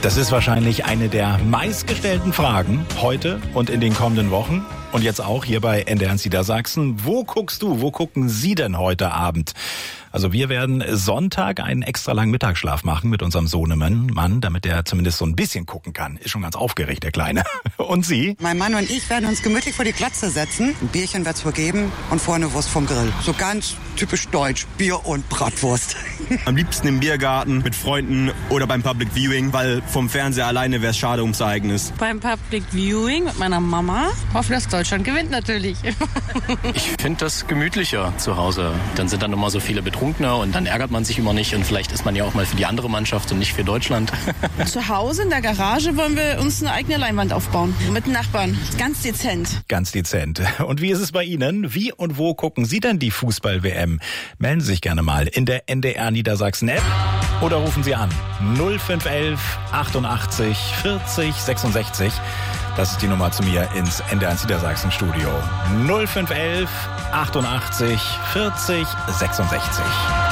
Das ist wahrscheinlich eine der meistgestellten Fragen heute und in den kommenden Wochen. Und jetzt auch hier bei NDR Niedersachsen. Wo guckst du? Wo gucken Sie denn heute Abend? Also wir werden Sonntag einen extra langen Mittagsschlaf machen mit unserem Sohnemann, damit er zumindest so ein bisschen gucken kann. Ist schon ganz aufgeregt, der Kleine. Und Sie? Mein Mann und ich werden uns gemütlich vor die Glotze setzen. Ein Bierchen wird's wohl geben und vorne eine Wurst vom Grill. So ganz typisch deutsch. Bier und Bratwurst. Am liebsten im Biergarten mit Freunden oder beim Public Viewing, weil vom Fernseher alleine wäre es schade ums Ereignis. Beim Public Viewing mit meiner Mama. Hoffe, dass Deutschland gewinnt natürlich. Ich finde das gemütlicher zu Hause. Dann sind dann immer so viele Betrunkene und dann ärgert man sich immer nicht. Und vielleicht ist man ja auch mal für die andere Mannschaft und nicht für Deutschland. Zu Hause in der Garage wollen wir uns eine eigene Leinwand aufbauen. Mit den Nachbarn. Ganz dezent. Ganz dezent. Und wie ist es bei Ihnen? Wie und wo gucken Sie denn die Fußball-WM? Melden Sie sich gerne mal in der NDR Niedersachsen App oder rufen Sie an 0511 88 40 66. Das ist die Nummer zu mir ins NDR Niedersachsen Studio. 0511 88 40 66.